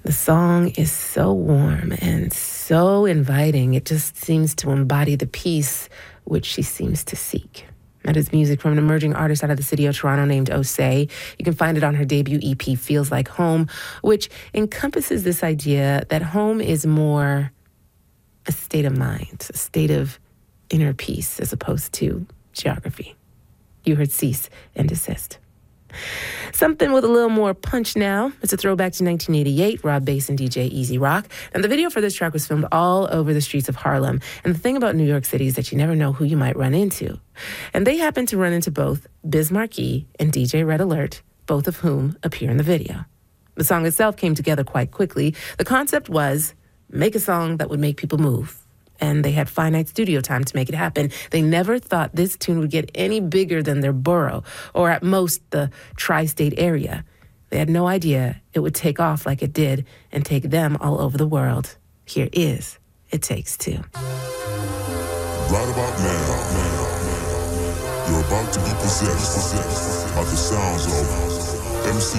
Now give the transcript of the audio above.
The song is so warm and so inviting. It just seems to embody the peace which she seems to seek. That is music from an emerging artist out of the city of Toronto named Osei. You can find it on her debut EP, Feels Like Home, which encompasses this idea that home is more a state of mind, a state of inner peace, as opposed to geography. You heard Cease and Desist. Something with a little more punch now. It's a throwback to 1988, Rob Bass and DJ Easy Rock. And the video for this track was filmed all over the streets of Harlem. And the thing about New York City is that you never know who you might run into. And they happened to run into both Biz Markie and DJ Red Alert, both of whom appear in the video. The song itself came together quite quickly. The concept was make a song that would make people move. And they had finite studio time to make it happen. They never thought this tune would get any bigger than their borough, or at most the tri-state area. They had no idea it would take off like it did and take them all over the world. Here is It Takes Two. Right about now, you're about to be possessed by the sounds of MC